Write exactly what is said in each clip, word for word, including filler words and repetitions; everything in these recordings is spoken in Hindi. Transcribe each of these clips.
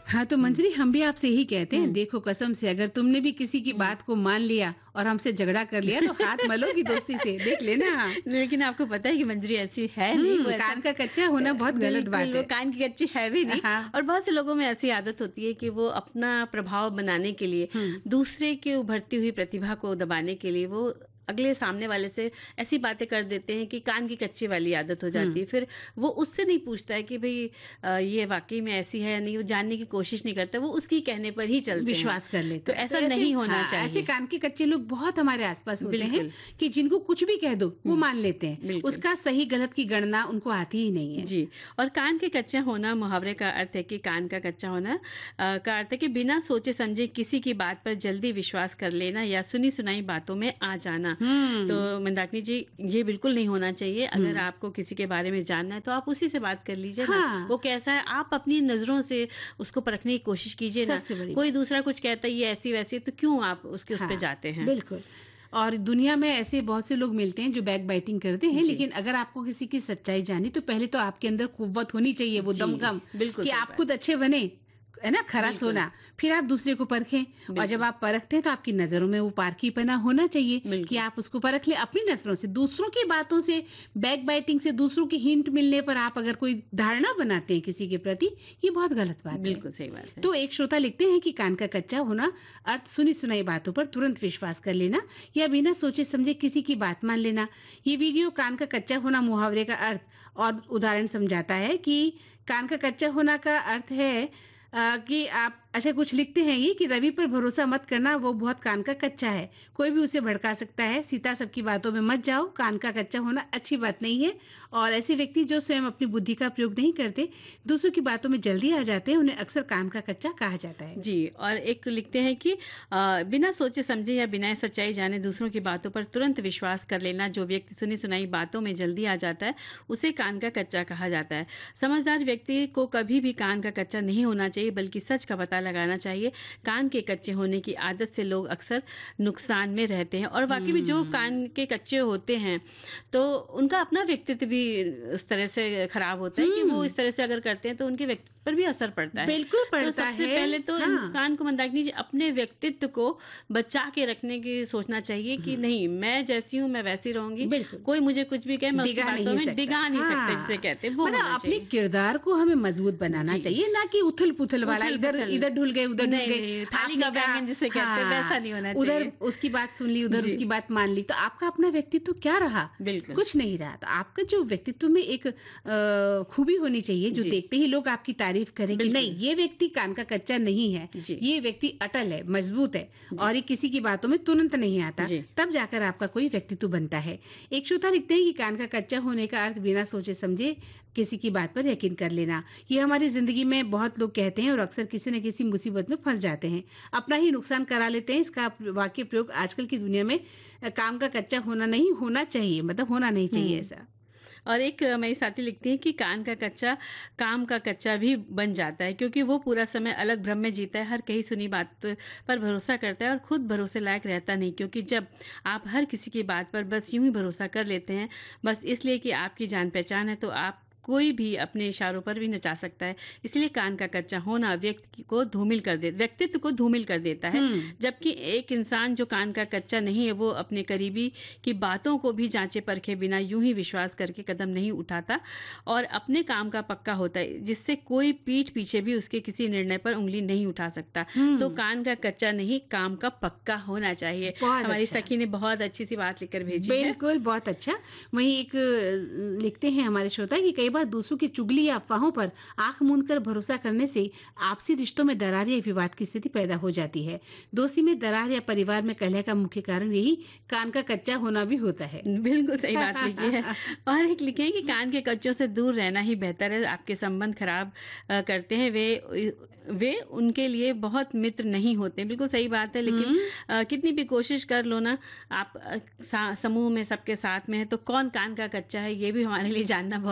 हाँ, तो हुँ, मंजरी हम भी आपसे यही कहते हैं, हुँ, देखो कसम से अगर तुमने भी किसी की हुँ। बात को मान लिया और हमसे झगड़ा कर लिया तो हाथ मलोगी दोस्ती से, देख लेना। लेकिन आपको पता है कि मंजरी ऐसी है नहीं, वो हुँ, ऐसा कान का कच्चा होना अ, बहुत गलत बिल्कुल बात वो है। कान की कच्ची है भी नहीं। हाँ, और बहुत से लोगों में ऐसी आदत होती है कि वो अपना प्रभाव बनाने के लिए, हुँ, दूसरे की उभरती हुई प्रतिभा को दबाने के लिए वो अगले सामने वाले से ऐसी बातें कर देते हैं कि कान की कच्ची वाली आदत हो हुँ। जाती है। फिर वो उससे नहीं पूछता है कि भई अ, ये वाक़ई में ऐसी है या नहीं, वो जानने की कोशिश नहीं करता, वो उसकी कहने पर ही चलते हैं। विश्वास कर लेता तो है। तो ऐसा ऐसे नहीं होना हाँ, ऐसे चाहिए। कान के कच्चे लोग बहुत हमारे आस-पास होते हैं बिल्कुल। कि जिनको कुछ भी कह दो, वो हुँ, मान लेते हैं। बिल्कुल। उसका सही-गलत की गणना उनको आती ही नहीं है। जी। और कान के कच्चा होना मुहावरे का अर्थ है कि कान का कच्चा होना अ, का अर्थ है कि बिना सोचे समझे किसी की बात पर जल्दी विश्वास कर लेना या सुनी-सुनाई बातों में आ जाना। तो हुँ, मंदाकिनी जी, ये बिल्कुल नहीं होना चाहिए। अगर हुँ। आपको किसी के बारे में जानना है तो आप उसी से बात कर लीजिए ना। हाँ, वो कैसा है आप अपनी नज़रों से उसको परखने की कोशिश कीजिए ना। सबसे बड़ी कोई बात। दूसरा कुछ कहता है ये ऐसी-वैसी है तो क्यों आप उसके उस पे हाँ, जाते हैं? बिल्कुल। और दुनिया में ऐसे बहुत से लोग मिलते हैं जो बैक बाइटिंग करते हैं, जी। लेकिन अगर आपको किसी की सच्चाई जाननी तो पहले तो आपके अंदर कुव्वत होनी चाहिए, वो जी, दमखम बिल्कुल कि सही आप बात। खुद अच्छे बने, है ना? खरा बिल्कुल, सोना, फिर आप दूसरे को परखें और जब बिल्कुल, आप परखते हैं तो आपकी नज़रों में वो पारखीपना होना चाहिए कि बिल्कुल। आप उसको परख लें अपनी नज़रों से। दूसरों की बातों से, बैक बाइटिंग से, दूसरों की हिंट मिलने पर आप अगर कोई धारणा बनाते हैं किसी के प्रति, ये बहुत गलत बात है। बिल्कुल सही बात है। तो एक श्रोता लिखते हैं कि कान का कच्चा होना अर्थ सुनी सुनाई बातों पर तुरंत विश्वास कर लेना या बिना सोचे समझे किसी की बात मान लेना। ये वीडियो कान का कच्चा होना मुहावरे का अर्थ और उदाहरण समझाता है कि कान का कच्चा होना का अर्थ है अ, कि आप अच्छा कुछ लिखते हैं ये कि रवि पर भरोसा मत करना, वो बहुत कान का कच्चा है, कोई भी उसे भड़का सकता है, सीता सबकी बातों में मत जाओ, कान का कच्चा होना अच्छी बात नहीं है। और ऐसे व्यक्ति जो स्वयं अपनी बुद्धि का प्रयोग नहीं करते, दूसरों की बातों में जल्दी आ जाते हैं, उन्हें अक्सर कान का कच्चा कहा जाता है। जी, और एक लिखते हैं कि अ, बिना सोचे समझे या बिना सच्चाई जाने दूसरों की बातों पर तुरंत विश्वास कर लेना, जो व्यक्ति सुनी सुनाई बातों में जल्दी आ जाता है, उसे कान का कच्चा कहा जाता है। समझदार व्यक्ति को कभी भी कान का कच्चा नहीं होना चाहिए, बल्कि सच का पता लगाना चाहिए। कान के कच्चे होने की आदत से लोग अक्सर नुकसान में रहते हैं और वाक़ई में जो हुँ। कान के कच्चे होते हैं, तो उनका अपना व्यक्तित्व भी उस तरह से खराब होता है कि वो हुँ, इस तरह से अगर करते हैं, तो उनके व्यक्तित्व पर भी असर पड़ता है। बिल्कुल तो पड़ता सबसे है। पहले तो हाँ। इंसान को मंदाकिनी जी अपने व्यक्तित्व को बचा के रखने की सोचना चाहिए कि हुँ, नहीं, मैं जैसी हूँ मैं वैसी रहूँगी। बिल्कुल। कोई मुझे कुछ भी कहे मैं उसकी डिगा बातों नहीं में सकता। डिगा नहीं सकते जिसे हाँ, कहते हैं, वो मतलब होना अपने चाहिए। किरदार को हमें मजबूत बनाना जी, चाहिए, ना कि उथल-पुथल वाला इधर उथल-पुथल इधर ढुल गए, उधर ढुल नहीं, गए। नहीं, थाली आपने का कहा बैंगन जिसे कहते हैं वैसा हाँ, नहीं होना उधर चाहिए। उसकी बात सुन ली, उधर जी, उसकी बात मान ली, तो आपका अपना व्यक्तित्व क्या रहा? बिल्कुल। कुछ नहीं रहा। तो आपका जो व्यक्तित्व में एक अ, खूबी होनी चाहिए, जो जी, देखते ही लोग आपकी तारीफ करें कि नहीं, बिल्कुल। ये व्यक्ति कान का कच्चा नहीं है, जी, ये व्यक्ति अटल है, मजबूत है जी, और ये किसी की बातों में तुरंत नहीं आता, जी। तब जाकर आपका कोई व्यक्तित्व बनता है। एक श्रोता लिखते हैं कि कान का कच्चा होने का अर्थ बिना सोचे समझे किसी की बात पर यकीन कर लेना। ये हमारी ज़िंदगी में बहुत लोग कहते हैं और अक्सर किसी न किसी मुसीबत में फँस जाते हैं। अपना ही नुकसान करा लेते हैं। इसका वाक्य प्रयोग आजकल की दुनिया में अ, काम का कच्चा होना नहीं होना चाहिए, मतलब होना नहीं चाहिए हुँ। ऐसा। और एक अ, मेरी साथी लिखती हैं कि कान का कच्चा काम का कच्चा भी बन जाता है, क्योंकि वो पूरा समय अलग भ्रम में जीता है, हर कही सुनी बात पर भरोसा करता है और खुद भरोसे लायक रहता नहीं, क्योंकि जब आप हर किसी की बात पर बस यूं ही भरोसा कर लेते हैं बस इसलिए कि आपकी जान पहचान है, तो आप कोई भी अपने इशारों पर भी नचा सकता है। इसलिए कान का कच्चा होना व्यक्ति को धूमिल कर दे व्यक्तित्व को धूमिल कर देता है। हुँ। जबकि एक इंसान जो कान का कच्चा नहीं है, वो अपने करीबी की बातों को भी जांचे परखे बिना यूं ही विश्वास करके कदम नहीं उठाता और अपने काम का पक्का होता है, जिससे कोई पीठ पीछे भी उसके किसी निर्णय पर उंगली नहीं उठा सकता। तो हुँ। कान का कच्चा नहीं, काम का पक्का होना चाहिए। बहुत हमारी अच्छा। सखी ने बहुत अच्छी सी बात लिखकर भेजी है। बिल्कुल, बहुत अच्छा। वहीं एक अ, लिखते हैं हमारे श्रोता कि कई बार दूसरों की चुगली या अफ़वाहों पर आँख मूंद कर भरोसा करने से आपसी रिश्तों में दरार या विवाद की स्थिति पैदा हो जाती है। दोस्ती में दरार या परिवार में कलह का मुख्य कारण यही कान का कच्चा होना भी होता है। बिल्कुल सही बात लिखी है। और एक लिखे हैं कि कान के कच्चों से दूर रहना ही बेहतर है, आपके संबंध खराब अ, करते हैं वे वे उनके लिए बहुत मित्र नहीं होते। बिल्कुल सही बात है, लेकिन हुँ, अ, कितनी भी कोशिश कर लो ना, आप अ, सा समूह में सबके साथ में हैं, तो कौन कान का कच्चा है ये भी हमारे लिए जानना बहुत हुँ। ज़रूरी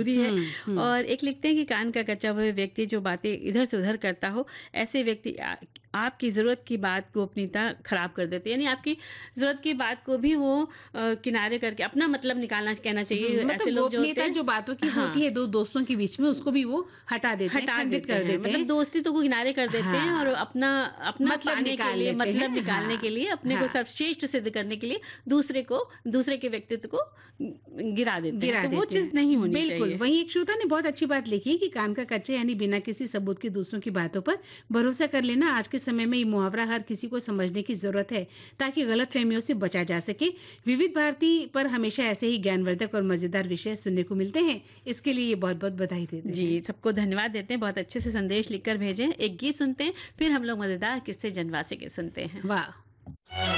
भी है। हुँ, हुँ। और एक लिखते हैं कि कान का कच्चा वह व्यक्ति जो बातें इधर से उधर करता हो, ऐसे व्यक्ति आ आपकी ज़रूरत की बात गोपनीयता खराब कर देते हैं। यानी आपकी ज़रूरत की बात को भी वो अ, किनारे करके अपना मतलब निकालना कहना हुँ, चाहिए। ऐसे मतलब लोग जो होते गोपनीयता हैं जो बातों की होती हाँ। है दो दोस्तों के बीच में उसको भी वो हटा देते हैं, हटा खंडित देते कर हैं, देते मतलब हैं। दोस्ती तो को किनारे कर देते हैं और हाँ, अपना अपना मतलब पाने के निकाल लिए लेते मतलब हैं। निकालने के हाँ, लिए अपने को हाँ। सर्वश्रेष्ठ सिद्ध करने के लिए दूसरे को दूसरे के व्यक्तित्व को गिरा देते हैं, गिरा तो वो देते चीज़ नहीं हैं। होनी बिल्कुल, चाहिए। वहीं एक श्रोता ने बहुत अच्छी बात लिखी है कि कान का कच्चा यानी बिना किसी सबूत के दूसरों की बातों पर भरोसा कर लेना आज के समय में ये मुहावरा हर किसी को समझने की ज़रूरत है, ताकि गलतफ़हमियों से बचा जा सके। विविध भारती पर हमेशा ऐसे ही ज्ञानवर्धक और मज़ेदार विषय सुनने को मिलते हैं। इसके लिए ये बहुत-बहुत बधाई देते जी, हैं। सबको धन्यवाद देते हैं, बहुत अच्छे से संदेश लिखकर भेजे हैं। एक गीत सुनते हैं, फिर हम लोग मज़ेदार किस्से जनवासे के सुनते हैं। वाह!